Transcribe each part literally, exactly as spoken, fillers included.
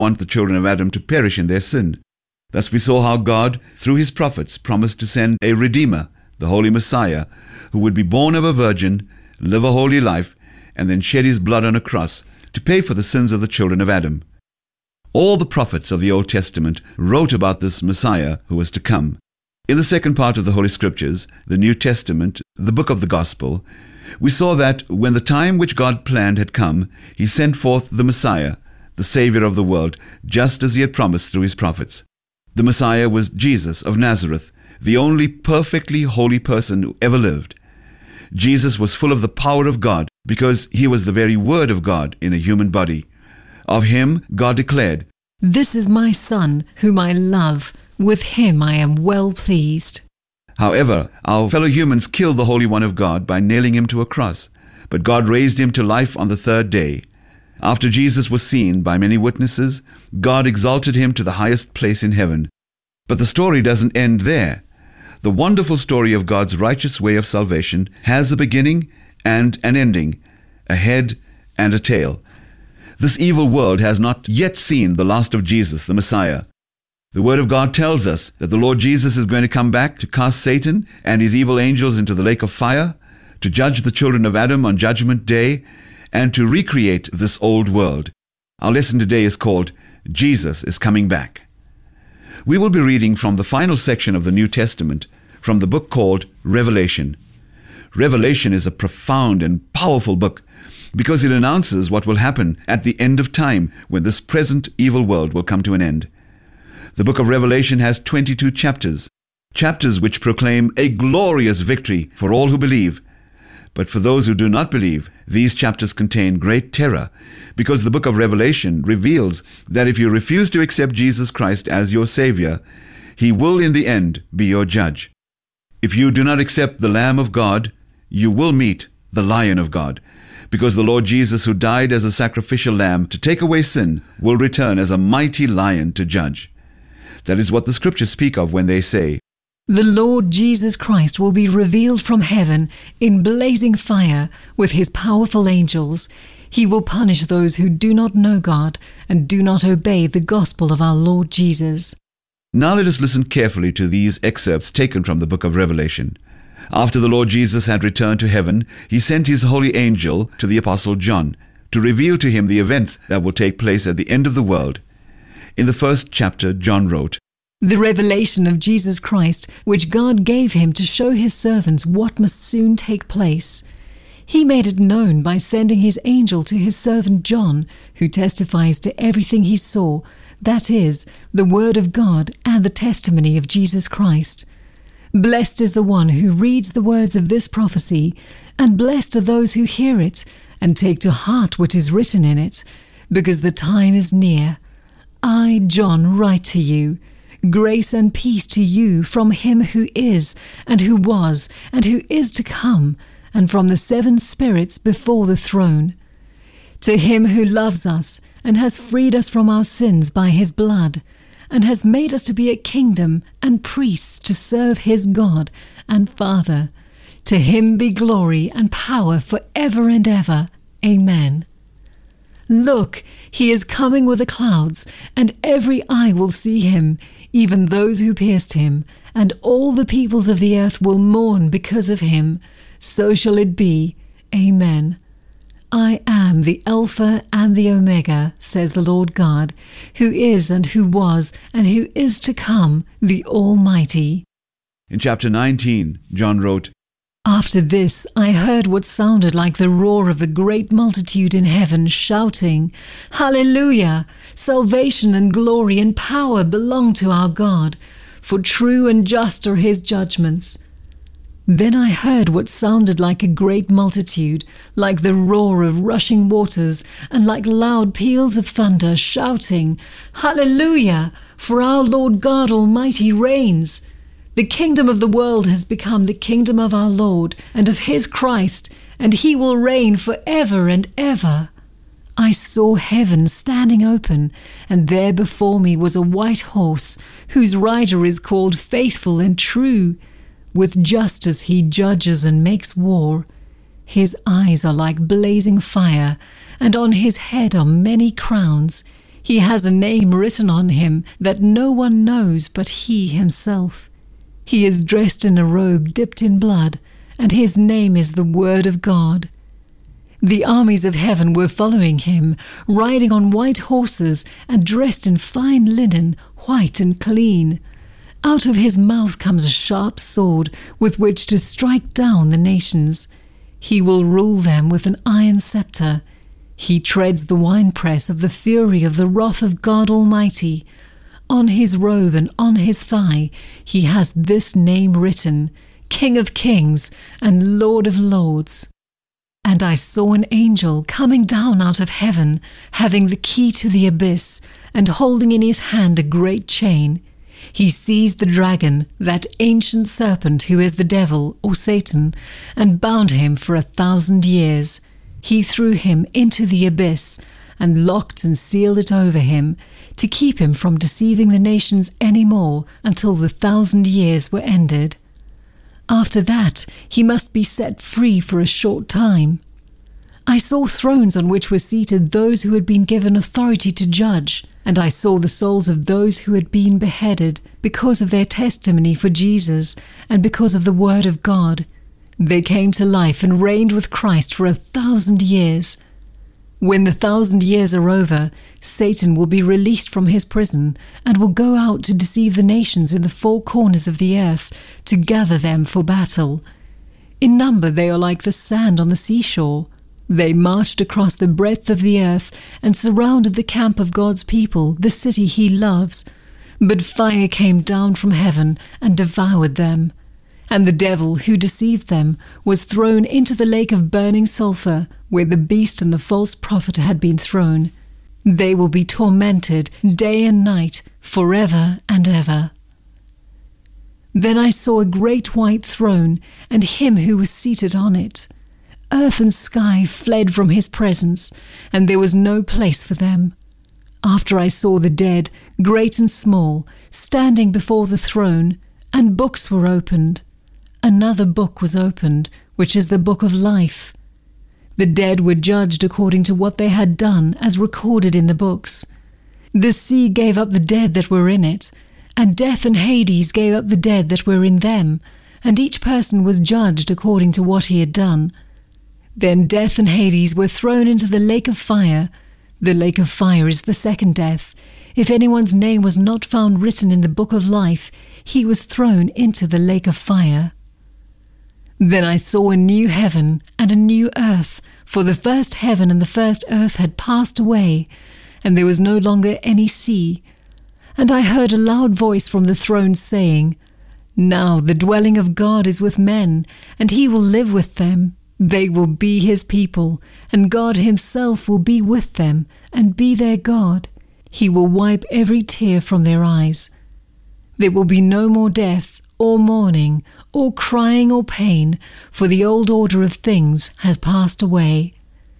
want the children of Adam to perish in their sin. Thus we saw how God, through his prophets, promised to send a Redeemer, the Holy Messiah, who would be born of a virgin, live a holy life, and then shed his blood on a cross to pay for the sins of the children of Adam. All the prophets of the Old Testament wrote about this Messiah who was to come. In the second part of the Holy Scriptures, the New Testament, the book of the Gospel, we saw that when the time which God planned had come, he sent forth the Messiah, the Savior of the world, just as he had promised through his prophets. The Messiah was Jesus of Nazareth, the only perfectly holy person who ever lived. Jesus was full of the power of God because he was the very Word of God in a human body. Of him, God declared, "This is my Son, whom I love. With him I am well pleased." However, our fellow humans killed the Holy One of God by nailing him to a cross, but God raised him to life on the third day. After Jesus was seen by many witnesses, God exalted him to the highest place in heaven. But the story doesn't end there. The wonderful story of God's righteous way of salvation has a beginning and an ending, a head and a tail. This evil world has not yet seen the last of Jesus, the Messiah. The Word of God tells us that the Lord Jesus is going to come back to cast Satan and his evil angels into the lake of fire, to judge the children of Adam on Judgment Day, and to recreate this old world. Our lesson today is called Jesus is Coming Back. We will be reading from the final section of the New Testament, from the book called Revelation. Revelation is a profound and powerful book because it announces what will happen at the end of time when this present evil world will come to an end. The book of Revelation has twenty-two chapters, chapters which proclaim a glorious victory for all who believe. But for those who do not believe, these chapters contain great terror, because the book of Revelation reveals that if you refuse to accept Jesus Christ as your Savior, he will in the end be your judge. If you do not accept the Lamb of God, you will meet the Lion of God, because the Lord Jesus, who died as a sacrificial lamb to take away sin, will return as a mighty lion to judge. That is what the Scriptures speak of when they say, "The Lord Jesus Christ will be revealed from heaven in blazing fire with his powerful angels. He will punish those who do not know God and do not obey the gospel of our Lord Jesus." Now let us listen carefully to these excerpts taken from the book of Revelation. After the Lord Jesus had returned to heaven, he sent his holy angel to the Apostle John to reveal to him the events that will take place at the end of the world. In the first chapter, John wrote, "The revelation of Jesus Christ, which God gave him to show his servants what must soon take place. He made it known by sending his angel to his servant John, who testifies to everything he saw, that is, the word of God and the testimony of Jesus Christ. Blessed is the one who reads the words of this prophecy, and blessed are those who hear it and take to heart what is written in it, because the time is near. I, John, write to you, grace and peace to you from him who is, and who was, and who is to come, and from the seven spirits before the throne. To him who loves us, and has freed us from our sins by his blood, and has made us to be a kingdom and priests to serve his God and Father. To him be glory and power for ever and ever. Amen. Look, he is coming with the clouds, and every eye will see him, even those who pierced him, and all the peoples of the earth will mourn because of him. So shall it be. Amen. I am the Alpha and the Omega, says the Lord God, who is and who was and who is to come, the Almighty. In chapter nineteen, John wrote, After this I heard what sounded like the roar of a great multitude in heaven, shouting, Hallelujah! Salvation and glory and power belong to our God, for true and just are his judgments. Then I heard what sounded like a great multitude, like the roar of rushing waters, and like loud peals of thunder, shouting, Hallelujah! For our Lord God Almighty reigns. The kingdom of the world has become the kingdom of our Lord and of his Christ, and he will reign for ever and ever. I saw heaven standing open, and there before me was a white horse, whose rider is called Faithful and True. With justice he judges and makes war. His eyes are like blazing fire, and on his head are many crowns. He has a name written on him that no one knows but he himself. He is dressed in a robe dipped in blood, and his name is the Word of God. The armies of heaven were following him, riding on white horses and dressed in fine linen, white and clean. Out of his mouth comes a sharp sword with which to strike down the nations. He will rule them with an iron scepter. He treads the winepress of the fury of the wrath of God Almighty. On his robe and on his thigh he has this name written, King of Kings and Lord of Lords. And I saw an angel coming down out of heaven, having the key to the abyss, and holding in his hand a great chain. He seized the dragon, that ancient serpent who is the devil, or Satan, and bound him for a thousand years. He threw him into the abyss, and locked and sealed it over him, to keep him from deceiving the nations any more until the thousand years were ended. After that, he must be set free for a short time. I saw thrones on which were seated those who had been given authority to judge, and I saw the souls of those who had been beheaded because of their testimony for Jesus and because of the Word of God. They came to life and reigned with Christ for a thousand years. When the thousand years are over, Satan will be released from his prison and will go out to deceive the nations in the four corners of the earth, to gather them for battle. In number they are like the sand on the seashore. They marched across the breadth of the earth and surrounded the camp of God's people, the city he loves. But fire came down from heaven and devoured them. And the devil who deceived them was thrown into the lake of burning sulfur, where the beast and the false prophet had been thrown. They will be tormented day and night, forever and ever. Then I saw a great white throne, and him who was seated on it. Earth and sky fled from his presence, and there was no place for them. After I saw the dead, great and small, standing before the throne, and books were opened. Another book was opened, which is the book of life. The dead were judged according to what they had done, as recorded in the books. The sea gave up the dead that were in it, and death and Hades gave up the dead that were in them, and each person was judged according to what he had done. Then death and Hades were thrown into the lake of fire. The lake of fire is the second death. If anyone's name was not found written in the book of life, he was thrown into the lake of fire. Then I saw a new heaven and a new earth, for the first heaven and the first earth had passed away, and there was no longer any sea. And I heard a loud voice from the throne saying, Now the dwelling of God is with men, and he will live with them. They will be his people, and God himself will be with them, and be their God. He will wipe every tear from their eyes. There will be no more death, or mourning, or crying or pain, for the old order of things has passed away.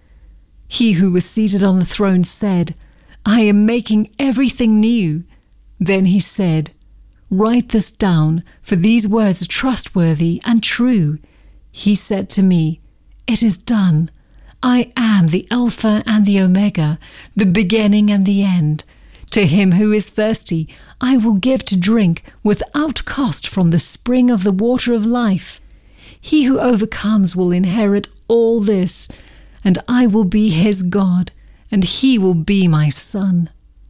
He who was seated on the throne said, I am making everything new. Then he said, Write this down, for these words are trustworthy and true. He said to me, It is done. I am the Alpha and the Omega, the beginning and the end. To him who is thirsty, I will give to drink without cost from the spring of the water of life. He who overcomes will inherit all this, and I will be his God, and he will be my son.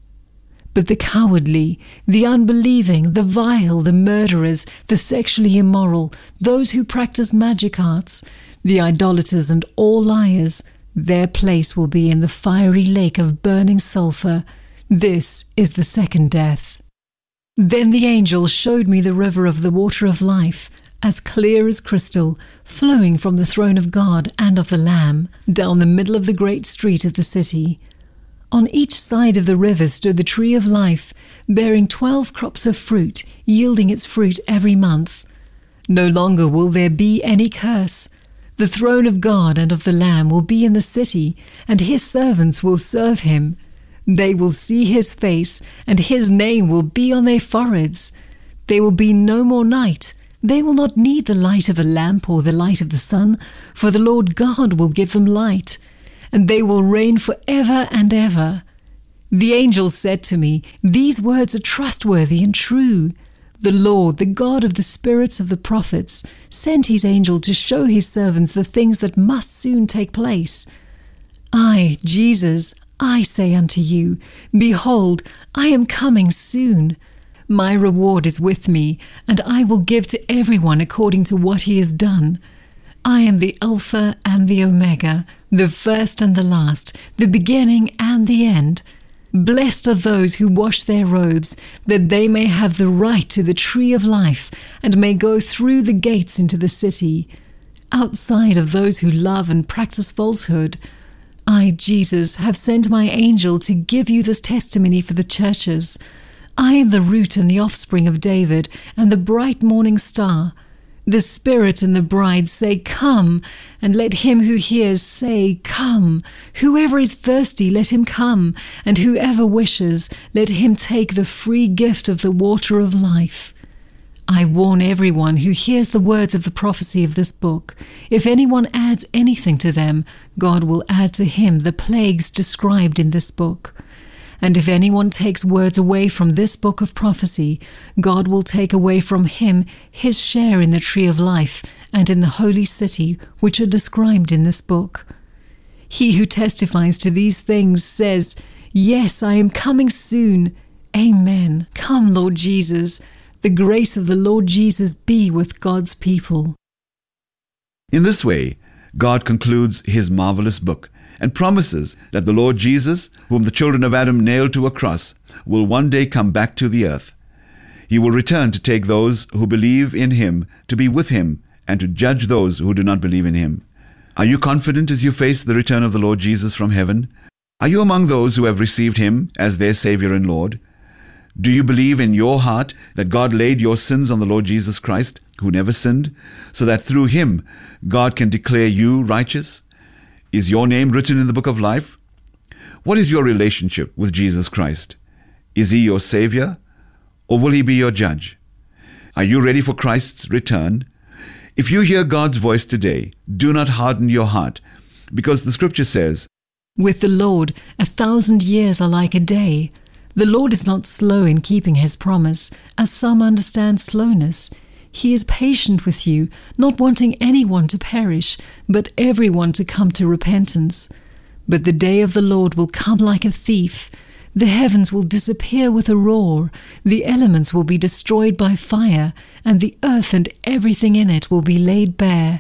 But the cowardly, the unbelieving, the vile, the murderers, the sexually immoral, those who practice magic arts, the idolaters and all liars, their place will be in the fiery lake of burning sulfur. This is the second death. Then the angel showed me the river of the water of life, as clear as crystal, flowing from the throne of God and of the Lamb, down the middle of the great street of the city. On each side of the river stood the tree of life, bearing twelve crops of fruit, yielding its fruit every month. No longer will there be any curse. The throne of God and of the Lamb will be in the city, and his servants will serve him. They will see his face, and his name will be on their foreheads. There will be no more night. They will not need the light of a lamp or the light of the sun, for the Lord God will give them light, and they will reign for ever and ever. The angel said to me, "These words are trustworthy and true." The Lord, the God of the spirits of the prophets, sent his angel to show his servants the things that must soon take place. I, Jesus, I say unto you, behold, I am coming soon. My reward is with me, and I will give to everyone according to what he has done. I am the Alpha and the Omega, the first and the last, the beginning and the end. Blessed are those who wash their robes, that they may have the right to the tree of life, and may go through the gates into the city. Outside of those who love and practice falsehood, I, Jesus, have sent my angel to give you this testimony for the churches. I am the root and the offspring of David, and the bright morning star. The Spirit and the bride say, "Come," and let him who hears say, "Come." Whoever is thirsty, let him come, and whoever wishes, let him take the free gift of the water of life. I warn everyone who hears the words of the prophecy of this book. If anyone adds anything to them, God will add to him the plagues described in this book. And if anyone takes words away from this book of prophecy, God will take away from him his share in the tree of life and in the holy city, which are described in this book. He who testifies to these things says, "Yes, I am coming soon." Amen. Come, Lord Jesus. The grace of the Lord Jesus be with God's people. In this way, God concludes his marvelous book and promises that the Lord Jesus, whom the children of Adam nailed to a cross, will one day come back to the earth. He will return to take those who believe in him to be with him and to judge those who do not believe in him. Are you confident as you face the return of the Lord Jesus from heaven? Are you among those who have received him as their Savior and Lord? Do you believe in your heart that God laid your sins on the Lord Jesus Christ, who never sinned, so that through him God can declare you righteous? Is your name written in the book of life? What is your relationship with Jesus Christ? Is he your Savior, or will he be your judge? Are you ready for Christ's return? If you hear God's voice today, do not harden your heart, because the scripture says, "With the Lord, a thousand years are like a day. The Lord is not slow in keeping his promise, as some understand slowness. He is patient with you, not wanting anyone to perish, but everyone to come to repentance. But the day of the Lord will come like a thief. The heavens will disappear with a roar, the elements will be destroyed by fire, and the earth and everything in it will be laid bare.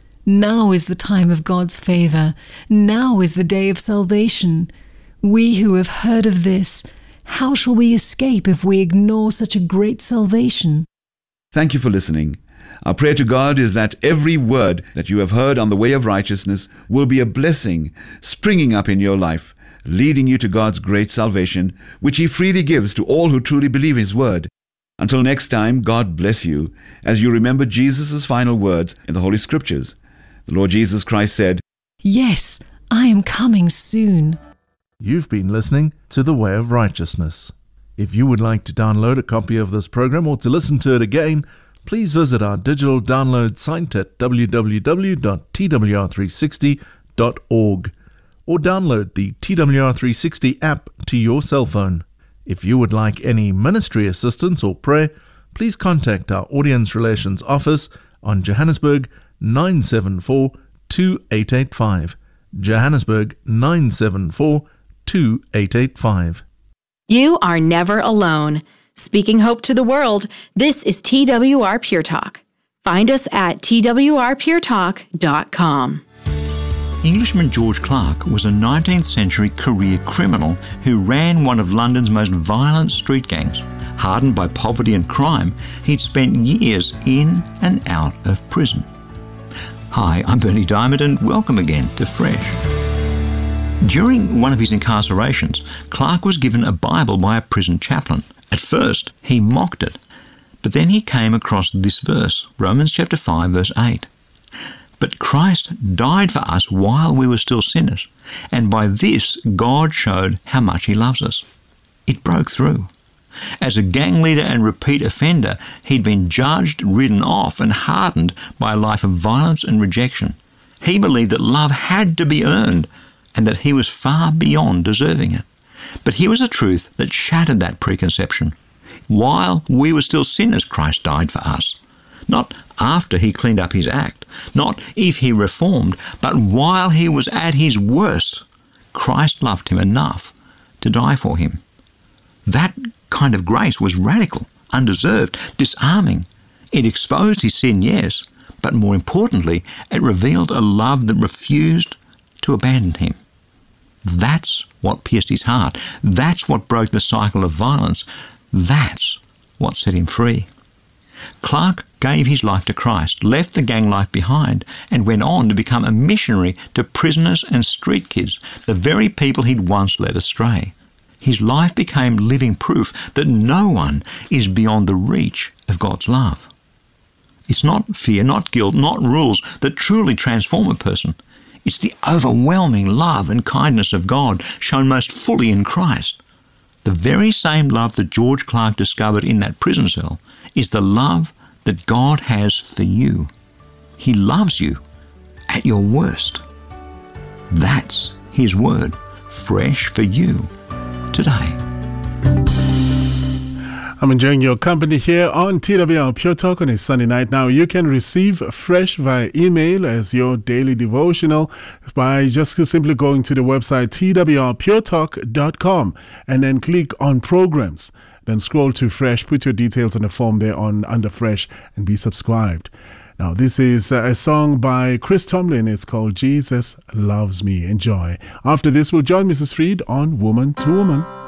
Now is the time of God's favor. Now is the day of salvation. We who have heard of this, how shall we escape if we ignore such a great salvation?" Thank you for listening. Our prayer to God is that every word that you have heard on the way of righteousness will be a blessing springing up in your life, leading you to God's great salvation, which he freely gives to all who truly believe his word. Until next time, God bless you as you remember Jesus' final words in the Holy Scriptures. The Lord Jesus Christ said, "Yes, I am coming soon." You've been listening to The Way of Righteousness. If you would like to download a copy of this program or to listen to it again, please visit our digital download site at w w w dot t w r three sixty dot org or download the T W R three sixty app to your cell phone. If you would like any ministry assistance or prayer, please contact our Audience Relations Office on Johannesburg nine seven four two eight eight five. Johannesburg nine seven four two eight eight five. You are never alone. Speaking hope to the world, this is T W R Pure Talk. Find us at t w r pure talk dot com. Englishman George Clark was a nineteenth century career criminal who ran one of London's most violent street gangs. Hardened by poverty and crime, he'd spent years in and out of prison. Hi, I'm Bernie Diamond and welcome again to Fresh. During one of his incarcerations, Clark was given a Bible by a prison chaplain. At first, he mocked it, but then he came across this verse, Romans chapter five, verse eight. But Christ died for us while we were still sinners, and by this God showed how much he loves us. It broke through. As a gang leader and repeat offender, he'd been judged, written off, and hardened by a life of violence and rejection. He believed that love had to be earned, and that he was far beyond deserving it. But here was a truth that shattered that preconception. While we were still sinners, Christ died for us. Not after he cleaned up his act, not if he reformed, but while he was at his worst, Christ loved him enough to die for him. That kind of grace was radical, undeserved, disarming. It exposed his sin, yes, but more importantly, it revealed a love that refused to abandon him. That's what pierced his heart. That's what broke the cycle of violence. That's what set him free. Clark gave his life to Christ, left the gang life behind, and went on to become a missionary to prisoners and street kids, the very people he'd once led astray. His life became living proof that no one is beyond the reach of God's love. It's not fear, not guilt, not rules that truly transform a person. It's the overwhelming love and kindness of God shown most fully in Christ. The very same love that George Clark discovered in that prison cell is the love that God has for you. He loves you at your worst. That's his word, fresh for you today. I'm enjoying your company here on T W R Pure Talk on a Sunday night. Now, you can receive Fresh via email as your daily devotional by just simply going to the website T W R pure talk dot com and then click on Programs. Then scroll to Fresh, put your details on the form there on under Fresh and be subscribed. Now, this is a song by Chris Tomlin. It's called Jesus Loves Me. Enjoy. After this, we'll join Missus Freed on Woman to Woman.